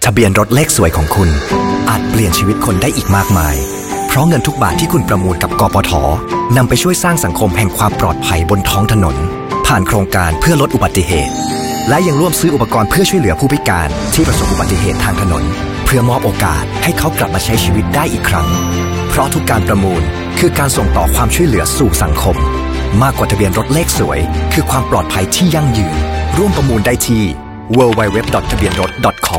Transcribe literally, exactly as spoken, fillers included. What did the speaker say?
ทะเบียนรถเลขสวยของคุณอาจเปลี่ยนชีวิตคนได้อีกมากมายเพราะเงินทุกบาทที่คุณประมูลกับกปท.นำไปช่วยสร้างสังคมแห่งความปลอดภัยบนท้องถนนผ่านโครงการเพื่อลดอุบัติเหตุและยังร่วมซื้ออุปกรณ์เพื่อช่วยเหลือผู้พิการที่ประสบอุบัติเหตุทางถนนเพื่อมอบโอกาสให้เขากลับมาใช้ชีวิตได้อีกครั้งเพราะทุกการประมูลคือการส่งต่อความช่วยเหลือสู่สังคมมากกว่าทะเบียนรถเลขสวยคือความปลอดภัยที่ยั่งยืนร่วมประมูลได้ที่ ดับเบิลยู ดับเบิลยู ดับเบิลยู ดอท ทะเบียนรถ ดอท คอม